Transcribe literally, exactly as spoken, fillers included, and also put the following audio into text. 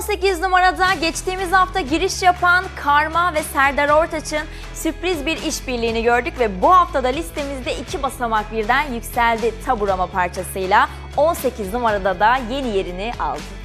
sekiz numarada geçtiğimiz hafta giriş yapan Karma ve Serdar Ortaç'ın sürpriz bir işbirliğini gördük ve bu haftada listemizde iki basamak birden yükseldi Taburama parçasıyla. on sekiz numarada da yeni yerini aldı.